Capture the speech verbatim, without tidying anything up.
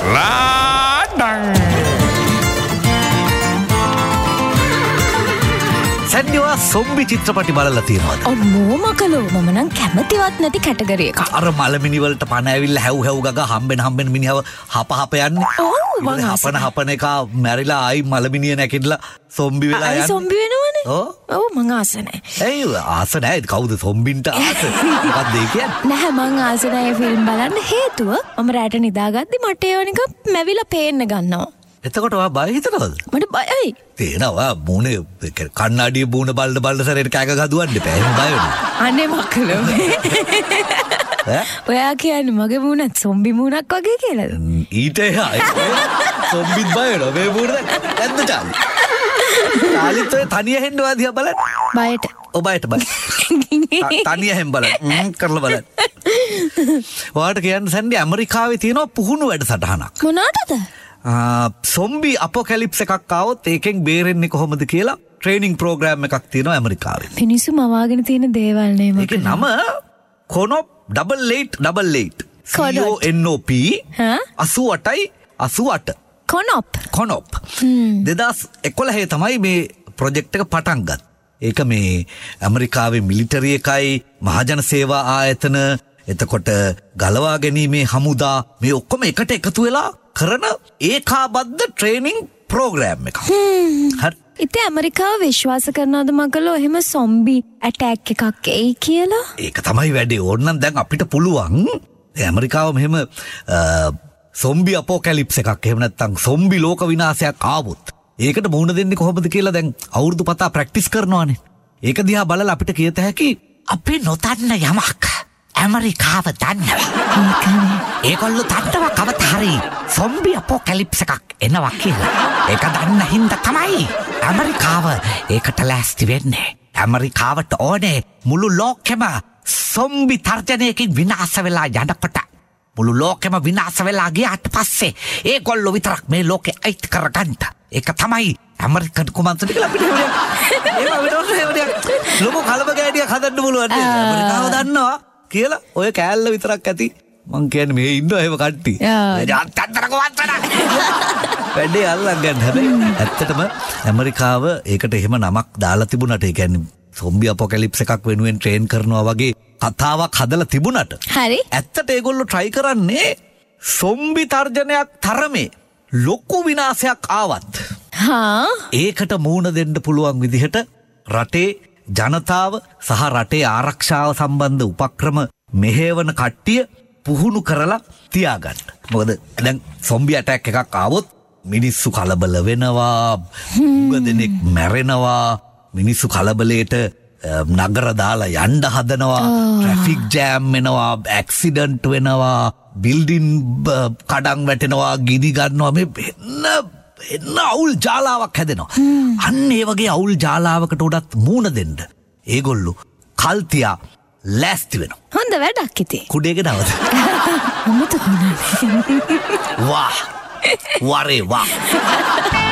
ලාඩං සැන්ඩිවා zombie චිත්‍රපටි බලලා තියෙනවද? අම්මෝ මකලෝ මම නම් කැමතිවත් නැති කැටගරි එක. අර මලමිනි වලට පණ ඇවිල්ලා හැව් හැව් ගගා හම්බෙන හම්බෙන මිනිහව හප හප යන්නේ. ඔව් මං හපන හපන එක මැරිලා ආයි මලමිනිය නැකිట్లా සොම්බි වෙලා යන්නේ. ආයි සොම්බි වෙනවනේ. ඔව්. ඔව් මං ආස නැහැ. ඇයි ආස නැහැ? කවුද සොම්බින්ට ආස? මොකක්ද ඒ කියන්නේ? නැහැ මං ආස නැහැ ෆිල්ම් බලන්න හේතුව මම රැට නිදාගද්දි මට ඒව නිකන් මැවිලා පේන්න ගන්නවා. එතකොට ඔයා බය හිතනවද? මට බයයි. තේනවා මූණේ කණ්ණාඩියේ මූණ බලන බලන සැරේට කෑග ගදුවන්න එපා. එහෙම බය වෙනවා. අනේ මකලෝ. ඔයා කියන්නේ මගේ මූණත් සොම්බි මූණක් වගේ කියලාද? ඊට එහා සොම්බිත් බය වෙනවා. මේ මූණ නැද්ද චාලි? චාලිත් ඔය තනිය හෙන්න වාදියා බලන්න. බයට. ඔය බයට බය. තනිය හෙන් බලන්න. ම් කරලා බලන්න. ඔයාට කියන්න සැන්ඩි ඇමරිකාවේ තියෙනවා පුහුණු වැඩසටහනක්. මොනකටද? සොම්බි අපොකැලිප්ස් එකක් ආවොත් ඒකෙන් බේරෙන්නේ කොහොමද කියලා ට්‍රේනින් ප්‍රෝග්‍රෑම් එකක් තියෙනවා ඇමරිකාවේ. මිනිස්සු මවාගෙන තියෙන දේවල් නේ මම. ඒකේ නම කොනොප් double eight double eight. C O N O P අසූ අටයි අසූ අට. කොනොප්. කොනොප්. දෙදාස් එකොළහේ තමයි මේ ප්‍රොජෙක්ට් එක පටන් ගත්තේ. ඒක මේ ඇමරිකාවේ මිලිටරි එකයි මහජන සේවා ආයතන එතකොට ගලවා ගැනීමේ හමුදා මේ ඔක්කොම එකට එකතු වෙලා කරන ඒකාබද්ධ ට්‍රේනින් ප්‍රෝග්‍රෑම් එකක්. හරි. ඉතින් ඇමරිකාව විශ්වාස කරනවද මකලෝ එහෙම සොම්බි ඇටැක් එකක් එයි කියලා? ඒක තමයි වැඩේ. ඕනනම් දැන් අපිට පුළුවන් ඇමරිකාව මෙහෙම සොම්බි අපොකැලිප්ස් එකක් එහෙම නැත්නම් සොම්බි ලෝක විනාශයක් ආවොත් ඒකට මුහුණ දෙන්නේ කොහොමද කියලා දැන් අවුරුදු පතා ප්‍රැක්ටිස් කරනවානේ. ඒක දිහා බලලා අපිට කියත හැකි අපි නොදන්න යමක් ඇමරිකාව දන්නවා. ඒගොල්ලෝ දන්නවා කවදා හරි සොම්බි අපොකැලිප්ස් එකක් එනවා කියලා. ඒක දන්න හින්දා තමයි ඇමරිකාව ඒකට ලෑස්ති වෙන්නේ. ඇමරිකාවට ඕනේ මුළු ලෝකෙම සොම්බි තර්ජනයකින් විනාශ වෙලා යනකොට මුළු ලෝකෙම විනාශ වෙලා ගියාට පස්සේ ඒගොල්ලෝ විතරක් මේ ලෝකෙ අයිති කරගන්න. ඒක තමයි ඇමරිකන් කුමන්ත්‍රණ කියලා අපිට හොරයක්. ඒක අපිට හොරයක්. ලොකු කලබගෑනියක් හදන්න පුළුවන්. ඇමරිකාව දන්නවා කියලා ඔය කෑල්ල විතරක් ඇති. මං කියන්නේ මේ ඉන්න එහෙම කට්ටිය. ජාත්‍යන්තර කුමන්ත්‍රණ. වැඩේ අල්ලන් ගන්න. හැබැයි ඇත්තටම ඇමරිකාව ඒකට එහෙම නමක් දාලා තිබුණාට ඒ කියන්නේ සොම්බි අපොකැලිප්ස් එකක් වෙනුවෙන් ට්‍රේන් කරනවා වගේ කතාවක් හදලා තිබුණාට හරි. ඇත්තට ඒගොල්ලෝ try කරන්නේ සොම්බි තර්ජනයක් තරමේ ලොකු විනාශයක් ආවත් හා ඒකට මූණ දෙන්න පුළුවන් විදිහට රටේ ජනතාව සහ රටේ ආරක්ෂාව සම්බන්ධ උපක්‍රම මෙහෙවන කට්ටිය පුහුණු කරලා තියාගන්න. මොකද දැන් සොම්බි ඇටැක් එකක් ආවොත් මිනිස්සු කලබල වෙනවා, හුඟ දෙනෙක් මැරෙනවා, මිනිස්සු කලබලයට නගර දාලා යන්න හදනවා, ට්‍රැෆික් ජෑම් වෙනවා, ඇක්සිඩන්ට් වෙනවා, බිල්ඩින් කඩන් වැටෙනවා, ගිනි ගන්නවා, මේ වෙන්න එන්න අවුල් ජාලාවක් හැදෙනවා. අන්න ඒ වගේ අවුල් ජාලාවකට උඩත් මූණ දෙන්න ඒගොල්ලෝ කල්තියා ලෑස්ති වෙනවා. හොඳ වැඩක් ඉතින්. කුඩේක නවද? අමුතු වුණා. වාහ්. වරේ වාහ්.